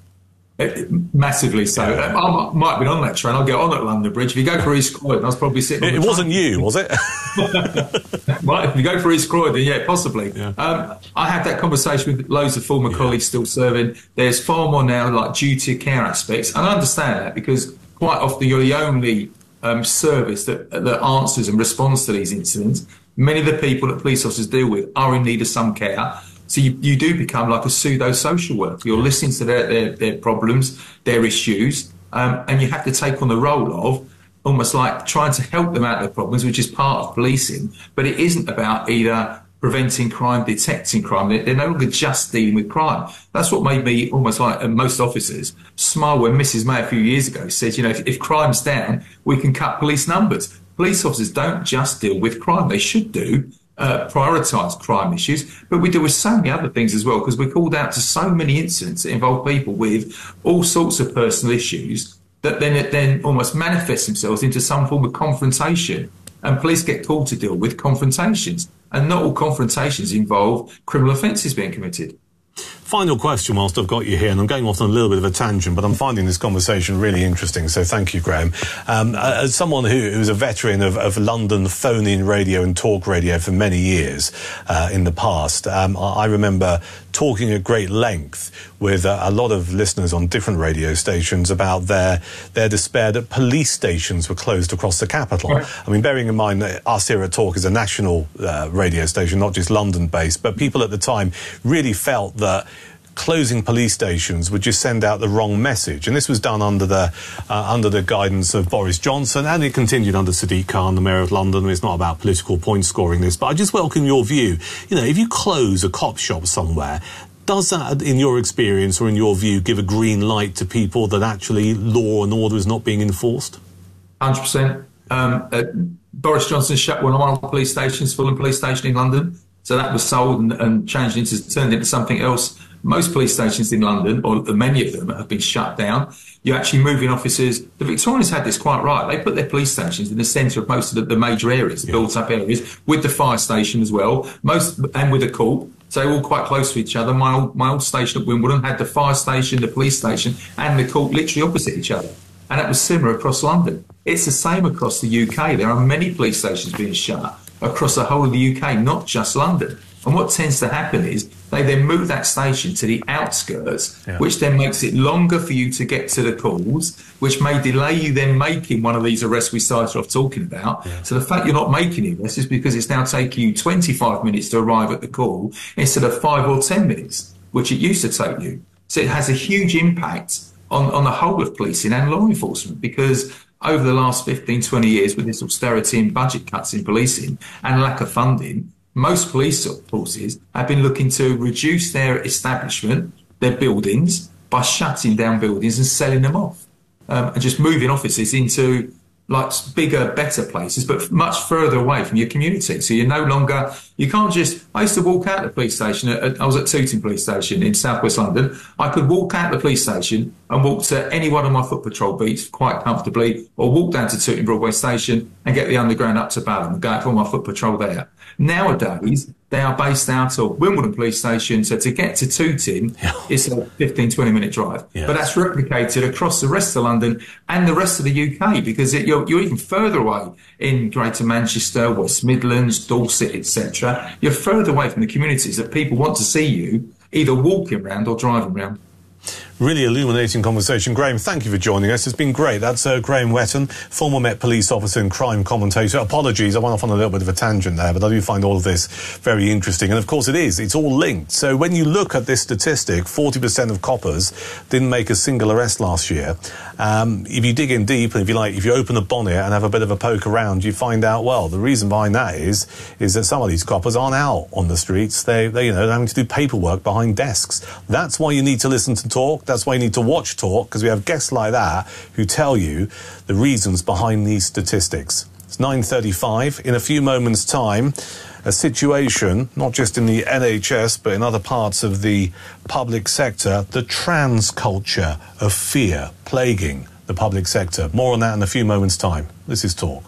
It, massively so. Yeah. I might have been on that train. I'll get on at London Bridge. If you go for East Croydon, I was probably sitting on it. the It wasn't train. you, was it? Right, if you go for East Croydon, yeah, possibly. Yeah. Um, I had that conversation with loads of former yeah. colleagues still serving. There's far more now like duty of care aspects. And I understand that because quite often you're the only um, service that, that answers and responds to these incidents. Many of the people that police officers deal with are in need of some care. So you, you do become like a pseudo-social worker. You're listening to their, their, their problems, their issues, um, and you have to take on the role of almost like trying to help them out of their problems, which is part of policing. But it isn't about either preventing crime, detecting crime. They're, they're no longer just dealing with crime. That's what made me almost like uh, most officers smile when Missus May a few years ago said, you know, if, if crime's down, we can cut police numbers. Police officers don't just deal with crime. They should do. Uh, prioritise crime issues, but we deal with so many other things as well because we're called out to so many incidents that involve people with all sorts of personal issues that then it then almost manifests themselves into some form of confrontation. And police get called to deal with confrontations, and not all confrontations involve criminal offences being committed. Final question whilst I've got you here, and I'm going off on a little bit of a tangent, but I'm finding this conversation really interesting, so thank you, Graham. Um, as someone who, who's a veteran of, of London phone-in radio and talk radio for many years uh, in the past, um, I remember talking at great length with uh, a lot of listeners on different radio stations about their their despair that police stations were closed across the capital. Right. I mean, bearing in mind that us here at Talk is a national uh, radio station, not just London-based, but people at the time really felt that closing police stations would just send out the wrong message. And this was done under the uh, under the guidance of Boris Johnson, and it continued under Sadiq Khan, the Mayor of London. It's not about political point scoring this, but I just welcome your view. You know, if you close a cop shop somewhere, does that, in your experience or in your view, give a green light to people that actually law and order is not being enforced? one hundred percent. Um, uh, Boris Johnson shut one of our police stations, Fulham Police Station in London. So that was sold and, and changed into, turned into something else. Most police stations in London, or many of them, have been shut down. You're actually moving officers. The Victorians had this quite right. They put their police stations in the centre of most of the, the major areas, the yeah. built-up areas, with the fire station as well, most and with a court. So they're all quite close to each other. My old, my old station at Wimbledon had the fire station, the police station, and the court literally opposite each other. And that was similar across London. It's the same across the U K. There are many police stations being shut across the whole of the U K, not just London. And what tends to happen is they then move that station to the outskirts, yeah. which then makes it longer for you to get to the calls, which may delay you then making one of these arrests we started off talking about. Yeah. So the fact you're not making the arrest is because it's now taking you twenty-five minutes to arrive at the call instead of five or ten minutes, which it used to take you. So it has a huge impact on, on the whole of policing and law enforcement, because over the last fifteen, twenty years, with this austerity and budget cuts in policing and lack of funding, most police forces have been looking to reduce their establishment, their buildings, by shutting down buildings and selling them off, um, and just moving offices into like bigger, better places, but much further away from your community. So you're no longer, you can't just, I used to walk out the police station, at, I was at Tooting Police Station in southwest London. I could walk out the police station and walk to any one of my foot patrol beats quite comfortably, or walk down to Tooting Broadway Station and get the underground up to Balham and go out for my foot patrol there. Nowadays, they are based out of Wimbledon Police Station, so to get to Tooting, yeah. it's a fifteen, twenty minute drive. Yes. But that's replicated across the rest of London and the rest of the U K, because it, you're, you're even further away in Greater Manchester, West Midlands, Dorset, et cetera. You're further away from the communities that people want to see you either walking around or driving around. Really illuminating conversation. Graham, thank you for joining us. It's been great. That's uh, Graham Whetton, former Met police officer and crime commentator. Apologies, I went off on a little bit of a tangent there, but I do find all of this very interesting. And of course it is. It's all linked. So when you look at this statistic, forty percent of coppers didn't make a single arrest last year. Um, if you dig in deep, and if you like, if you open a bonnet and have a bit of a poke around, you find out, well, the reason behind that is, is that some of these coppers aren't out on the streets. They, they, you know, they're having to do paperwork behind desks. That's why you need to listen to Talk. That's why you need to watch Talk, because we have guests like that who tell you the reasons behind these statistics. It's nine thirty-five. In a few moments' time, a situation, not just in the N H S, but in other parts of the public sector, the trans culture of fear plaguing the public sector. More on that in a few moments' time. This is Talk.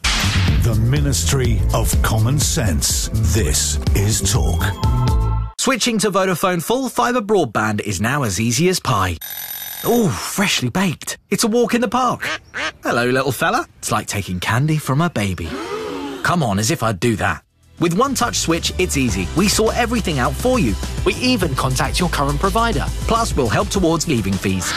The Ministry of Common Sense. This is Talk. Switching to Vodafone full fibre broadband is now as easy as pie. Ooh, freshly baked. It's a walk in the park. Hello, little fella. It's like taking candy from a baby. Come on, as if I'd do that. With One Touch Switch, it's easy. We sort everything out for you. We even contact your current provider. Plus, we'll help towards leaving fees.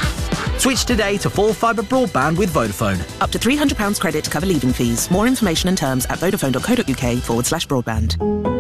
Switch today to full fibre broadband with Vodafone. Up to three hundred pounds credit to cover leaving fees. More information and terms at vodafone.co.uk forward slash broadband.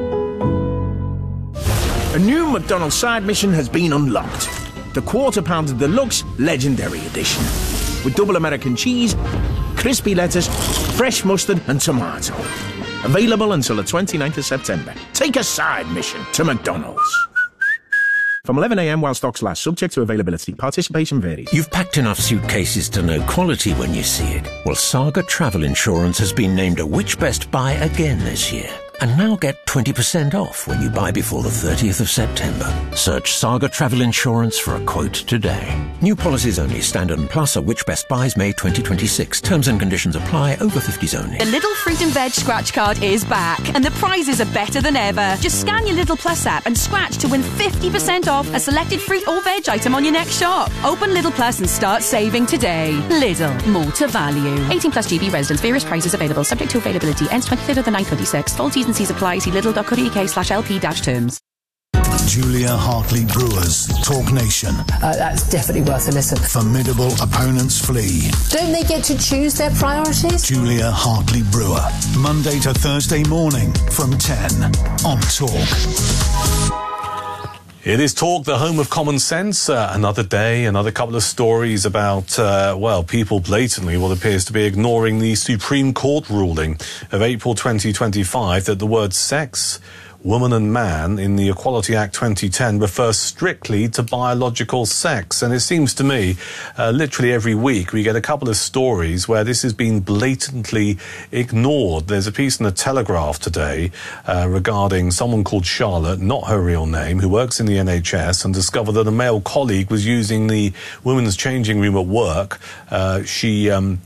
A new McDonald's side mission has been unlocked. The Quarter Pounder Deluxe Legendary Edition. With double American cheese, crispy lettuce, fresh mustard and tomato. Available until the twenty-ninth of September. Take a side mission to McDonald's. From eleven a m while stocks last, subject to availability. Participation varies. You've packed enough suitcases to know quality when you see it. Well, Saga Travel Insurance has been named a Which Best Buy again this year. And now get twenty percent off when you buy before the thirtieth of September. Search Saga Travel Insurance for a quote today. New policies only. Standard and Plus are Which Best Buys May twenty twenty-six. Terms and conditions apply. Over fifties only. The Lidl Fruit and Veg scratch card is back, and the prizes are better than ever. Just scan your Lidl Plus app and scratch to win fifty percent off a selected fruit or veg item on your next shop. Open Lidl Plus and start saving today. Lidl, more to value. eighteen plus G B residents. Various prices available. Subject to availability. Ends twenty-third of the ninth, twenty-six. Full T's and C's apply. See lidl.co.uk slash LP dash terms. Julia Hartley Brewer's Talk Nation. Uh, that's definitely worth a listen. Formidable opponents flee. Don't they get to choose their priorities? Julia Hartley Brewer. Monday to Thursday morning from ten on Talk. It is Talk, the home of common sense. Uh, another day, another couple of stories about, uh, well, people blatantly, what appears to be ignoring the Supreme Court ruling of April twenty twenty-five that the word sex, woman and man in the Equality Act twenty ten refers strictly to biological sex. And it seems to me, uh, literally every week, we get a couple of stories where this has been blatantly ignored. There's a piece in the Telegraph today uh, regarding someone called Charlotte, not her real name, who works in the N H S and discovered that a male colleague was using the women's changing room at work. Uh, she... Um,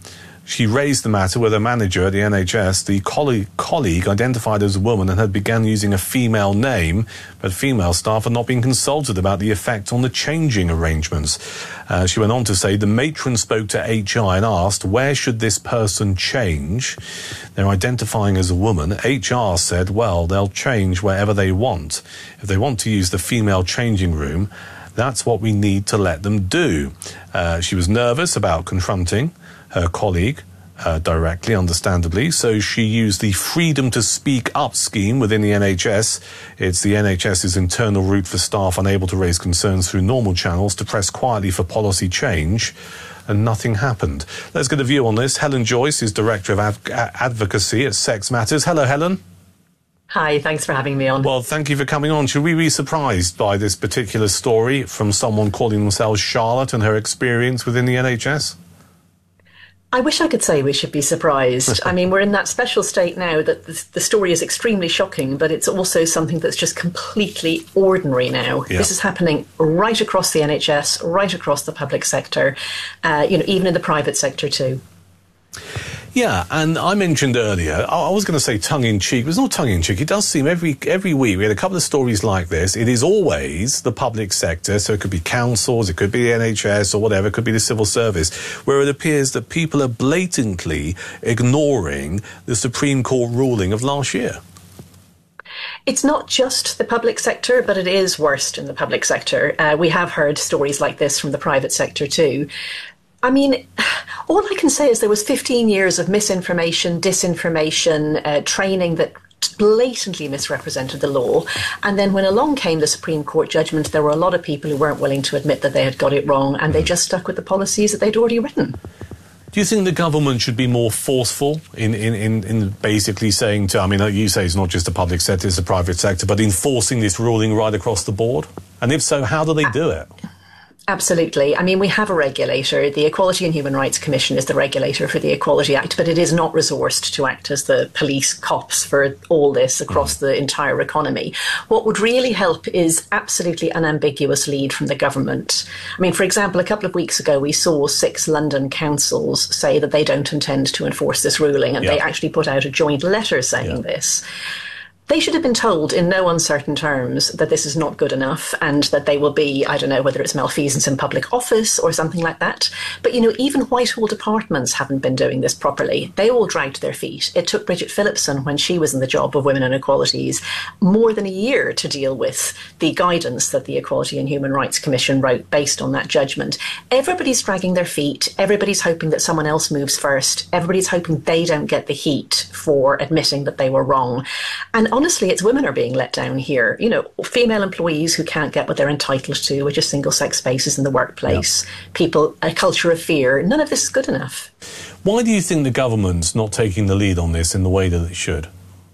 She raised the matter with a manager at the N H S. The colleague, colleague identified as a woman and had begun using a female name, but female staff had not been consulted about the effect on the changing arrangements. Uh, she went on to say the matron spoke to H R and asked, where should this person change? They're identifying as a woman. H R said, well, they'll change wherever they want. If they want to use the female changing room, that's what we need to let them do. Uh, she was nervous about confronting her colleague uh, directly, understandably, so she used the Freedom to Speak Up scheme within the N H S. It's the NHS's internal route for staff unable to raise concerns through normal channels to press quietly for policy change, and nothing happened. Let's get a view on this. Helen Joyce is Director of Ad- Advocacy at Sex Matters. Hello, Helen. Hi, thanks for having me on. Well, thank you for coming on. Should we be surprised by this particular story from someone calling themselves Charlotte and her experience within the N H S? I wish I could say we should be surprised. I mean, we're in that special state now that the, the story is extremely shocking, but it's also something that's just completely ordinary now. Yeah. This is happening right across the N H S, right across the public sector, uh, you know, even in the private sector too. Yeah, and I mentioned earlier, I was going to say tongue-in-cheek, but it's not tongue-in-cheek. It does seem every every week we had a couple of stories like this. It is always the public sector, so it could be councils, it could be the N H S or whatever, it could be the civil service, where it appears that people are blatantly ignoring the Supreme Court ruling of last year. It's not just the public sector, but it is worst in the public sector. Uh, we have heard stories like this from the private sector too. I mean, all I can say is there was fifteen years of misinformation, disinformation, uh, training that blatantly misrepresented the law. And then when along came the Supreme Court judgment, there were a lot of people who weren't willing to admit that they had got it wrong, and they just stuck with the policies that they'd already written. Do you think the government should be more forceful in, in, in, in basically saying to, I mean, you say it's not just the public sector, it's the private sector, but enforcing this ruling right across the board? And if so, how do they do it? Absolutely. I mean, we have a regulator. The Equality and Human Rights Commission is the regulator for the Equality Act, but it is not resourced to act as the police cops for all this across the entire economy. What would really help is absolutely unambiguous lead from the government. I mean, for example, a couple of weeks ago, we saw six London councils say that they don't intend to enforce this ruling, and yeah. they actually put out a joint letter saying yeah. this. They should have been told in no uncertain terms that this is not good enough and that they will be, I don't know, whether it's malfeasance in public office or something like that. But, you know, even Whitehall departments haven't been doing this properly. They all dragged their feet. It took Bridget Phillipson, when she was in the job of Women and Equalities, more than a year to deal with the guidance that the Equality and Human Rights Commission wrote based on that judgment. Everybody's dragging their feet. Everybody's hoping that someone else moves first. Everybody's hoping they don't get the heat for admitting that they were wrong. And honestly, it's women are being let down here. You know, female employees who can't get what they're entitled to, which is single-sex spaces in the workplace, yeah. people, a culture of fear. None of this is good enough. Why do you think the government's not taking the lead on this in the way that it should?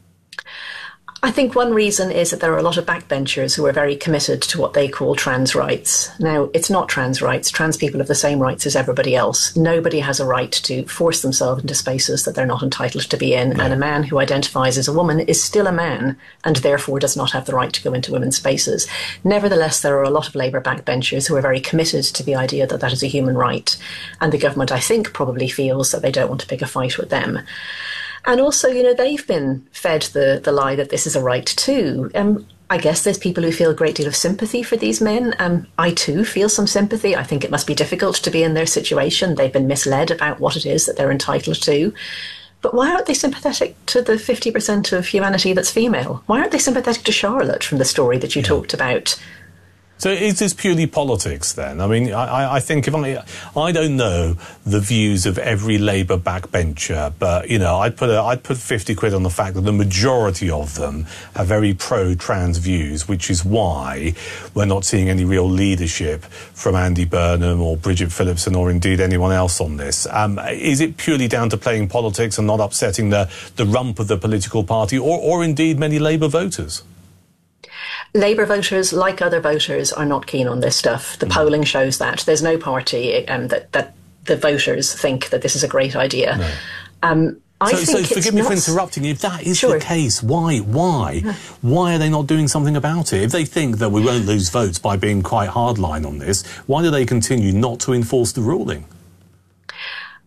I think one reason is that there are a lot of backbenchers who are very committed to what they call trans rights. Now, it's not trans rights. Trans people have the same rights as everybody else. Nobody has a right to force themselves into spaces that they're not entitled to be in. No. And a man who identifies as a woman is still a man and therefore does not have the right to go into women's spaces. Nevertheless, there are a lot of Labour backbenchers who are very committed to the idea that that is a human right. And the government, I think, probably feels that they don't want to pick a fight with them. And also, you know, they've been fed the, the lie that this is a right too. Um, I guess there's people who feel a great deal of sympathy for these men. Um, I too feel some sympathy. I think it must be difficult to be in their situation. They've been misled about what it is that they're entitled to. But why aren't they sympathetic to the fifty percent of humanity that's female? Why aren't they sympathetic to Charlotte from the story that you yeah. talked about? So is this purely politics then? I mean, I, I think if I, I don't know the views of every Labour backbencher, but, you know, I'd put, a, I'd put fifty quid on the fact that the majority of them have very pro-trans views, which is why we're not seeing any real leadership from Andy Burnham or Bridget Phillipson or indeed anyone else on this. Um, is it purely down to playing politics and not upsetting the, the rump of the political party or, or indeed many Labour voters? Labour voters, like other voters, are not keen on this stuff. The mm. polling shows that. There's no party um, that, that the voters think that this is a great idea. No. Um, I so, think so forgive me not... for interrupting you. If that is sure. the case, why? Why? No. Why are they not doing something about it? If they think that we won't lose votes by being quite hardline on this, why do they continue not to enforce the ruling?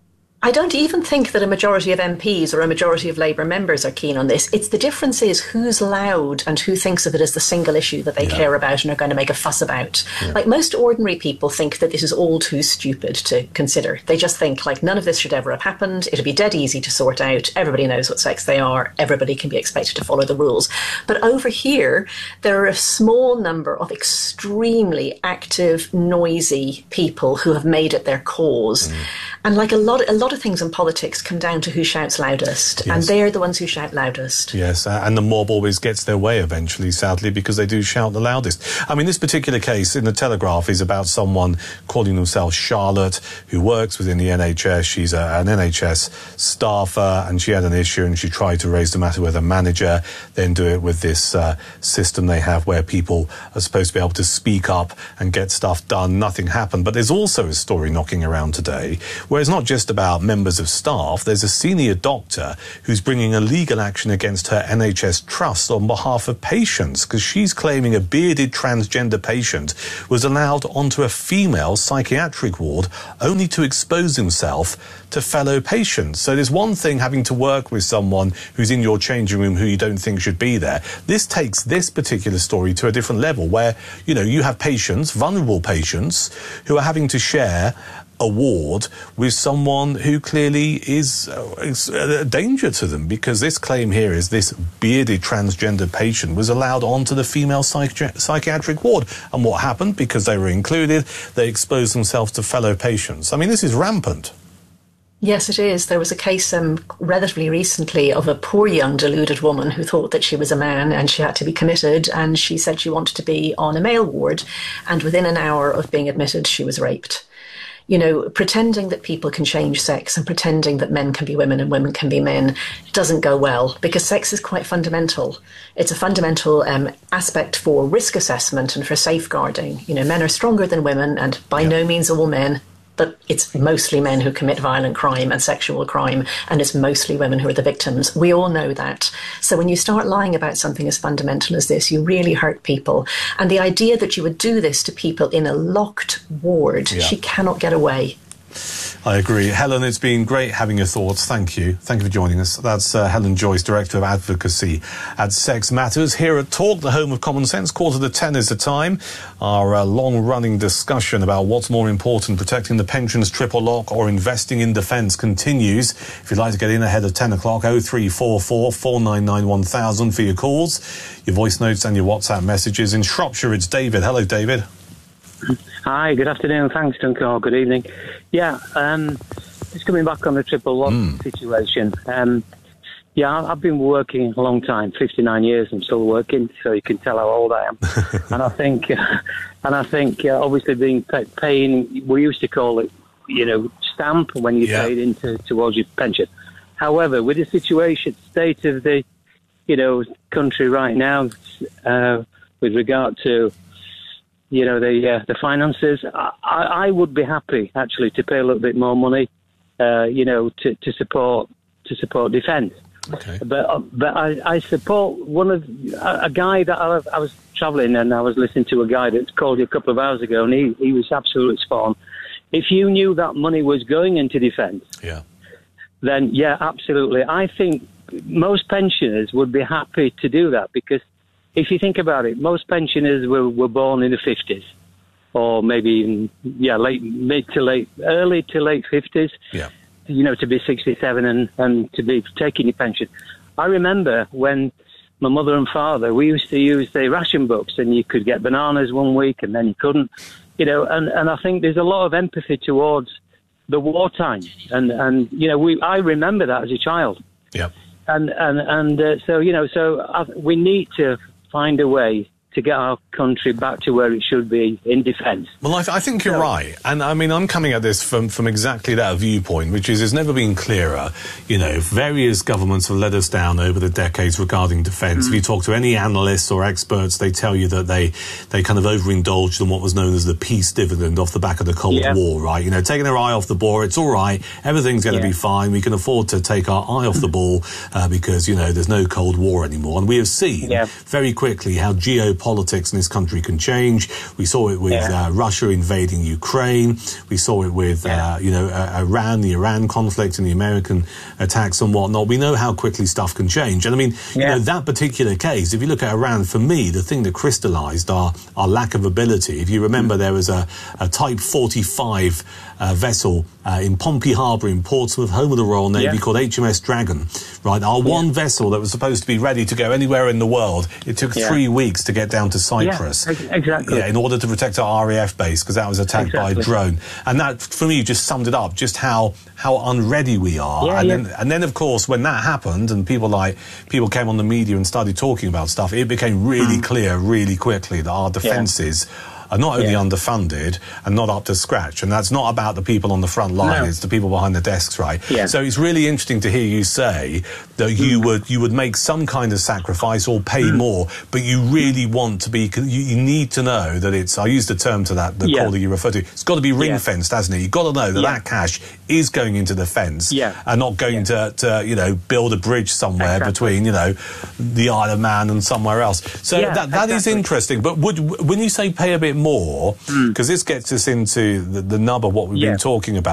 I don't even think that a majority of M Ps or a majority of Labour members are keen on this. It's the difference is who's loud and who thinks of it as the single issue that they yeah. care about and are going to make a fuss about. Yeah. Like most ordinary people think that this is all too stupid to consider. They just think like none of this should ever have happened. It'll be dead easy to sort out. Everybody knows what sex they are. Everybody can be expected to follow the rules. But over here, there are a small number of extremely active, noisy people who have made it their cause. Mm. And like a lot, a lot of things in politics come down to who shouts loudest, yes. and they're the ones who shout loudest. Yes, uh, and the mob always gets their way eventually, sadly, because they do shout the loudest. I mean, this particular case in the Telegraph is about someone calling themselves Charlotte, who works within the N H S. She's a, an N H S staffer, and she had an issue, and she tried to raise the matter with a manager, then do it with this uh, system they have where people are supposed to be able to speak up and get stuff done. Nothing happened. But there's also a story knocking around today where it's not just about members of staff. There's a senior doctor who's bringing a legal action against her N H S trust on behalf of patients because she's claiming a bearded transgender patient was allowed onto a female psychiatric ward only to expose himself to fellow patients. So there's one thing having to work with someone who's in your changing room who you don't think should be there. This takes this particular story to a different level where, you know, you have patients, vulnerable patients, who are having to share a ward with someone who clearly is, uh, is a danger to them, because this claim here is this bearded transgender patient was allowed onto the female psychi- psychiatric ward. And what happened? Because they were included, they exposed themselves to fellow patients. I mean, this is rampant. Yes, it is. There was a case um, relatively recently of a poor young deluded woman who thought that she was a man and she had to be committed, and she said she wanted to be on a male ward, and within an hour of being admitted, she was raped. You know, pretending that people can change sex and pretending that men can be women and women can be men doesn't go well, because sex is quite fundamental. It's a fundamental um, aspect for risk assessment and for safeguarding. You know, men are stronger than women, and by yeah. no means all men, but it's mostly men who commit violent crime and sexual crime, and it's mostly women who are the victims. We all know that. So when you start lying about something as fundamental as this, you really hurt people. And the idea that you would do this to people in a locked ward, yeah. she cannot get away. I agree. Helen, it's been great having your thoughts. Thank you. Thank you for joining us. That's uh, Helen Joyce, Director of Advocacy at Sex Matters, here at Talk, the home of common sense. Quarter to ten is the time. Our uh, long-running discussion about what's more important, protecting the pensions triple lock or investing in defence, continues. If you'd like to get in ahead of ten o'clock, oh three four four, four nine nine, one thousand for your calls, your voice notes and your WhatsApp messages. In Shropshire, it's David. Hello, David. Hi, good afternoon. Thanks, Duncan. Oh, good evening. Yeah, um, just coming back on the triple lock mm. situation. Um, yeah, I've been working a long time, fifty-nine years. I'm still working, so you can tell how old I am. and I think, uh, and I think, uh, obviously, being pay- paying, we used to call it, you know, stamp when you yeah. paid into towards your pension. However, with the situation, state of the, you know, country right now, uh, with regard to, you know, the uh, the finances, I, I would be happy actually to pay a little bit more money, uh, you know, to, to support to support defence. Okay. But uh, but I, I support one of a, a guy that I, I was travelling and I was listening to a guy that called you a couple of hours ago, and he, he was absolutely spot on. If you knew that money was going into defence, yeah, then yeah, absolutely. I think most pensioners would be happy to do that, because if you think about it, most pensioners were, were born in the fifties, or maybe even, yeah, late, mid to late, early to late fifties, yeah. you know, to be sixty-seven and, and to be taking your pension. I remember when my mother and father, we used to use the ration books, and you could get bananas one week and then you couldn't, you know, and, and I think there's a lot of empathy towards the wartime. And, and you know, we I remember that as a child. Yeah. And, and, and uh, so, you know, so I, we need to find a way to get our country back to where it should be in defence. Well, I, th- I think you're so, right. And, I mean, I'm coming at this from, from exactly that viewpoint, which is it's never been clearer. You know, various governments have let us down over the decades regarding defence. Mm-hmm. If you talk to any analysts or experts, they tell you that they, they kind of overindulged in what was known as the peace dividend off the back of the Cold yeah. War, right? You know, taking their eye off the ball, it's all right, everything's going to yeah. be fine, we can afford to take our eye off the ball uh, because, you know, there's no Cold War anymore. And we have seen yeah. very quickly how geopolitics politics in this country can change. We saw it with Yeah. uh, Russia invading Ukraine. We saw it with, Yeah. uh, you know, uh, Iran, the Iran conflict and the American attacks and whatnot. We know how quickly stuff can change. And I mean, you know, that particular case, if you look at Iran, for me, the thing that crystallized our, our lack of ability. If you remember, there was a, a Type forty-five uh, vessel uh, in Pompey Harbour in Portsmouth, home of the Royal Navy, Yeah. called H M S Dragon, right? Our one vessel that was supposed to be ready to go anywhere in the world. It took Yeah. three weeks to get down to Cyprus. Yeah, ex- exactly. Yeah, in order to protect our R A F base, because that was attacked Exactly. by a drone. And that, for me, just summed it up, just how how unready we are. Yeah, and yeah. then and then of course when that happened and people like people came on the media and started talking about stuff, it became really Mm. clear really quickly that our defences are not only Yeah. underfunded and not up to scratch. And that's not about the people on the front line, No. it's the people behind the desks, right? Yeah. So it's really interesting to hear you say that you Mm. would you would make some kind of sacrifice or pay more, but you really want to be, you, you need to know that it's, I used the term to that, the Yeah. call that you referred to, it's got to be ring fenced, hasn't it? You've got to know that Yeah. that cash is going into the fence Yeah. and not going to, to, you know, build a bridge somewhere Exactly. between, you know, the Isle of Man and somewhere else. So Yeah, that, that is exactly. interesting. But would, when you say pay a bit more, because this gets us into the, the nub of what we've Yeah. been talking about,